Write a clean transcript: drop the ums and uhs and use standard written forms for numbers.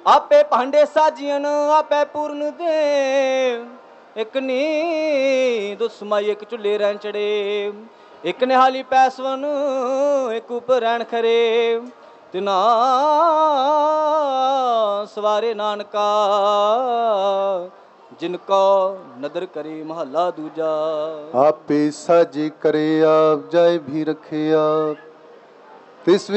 आपे भांडे साजियन आपे पूर्ण दे, एक नी दुसमाई एक चुल्हे रहन चढ़े, एक ने हाली पैसवन एक ऊपर रहन खरे, तिना सवारे नानका जिनको नदर करे महला दूजा। आपे साजे करे आप जाए भी रखे आप, तिस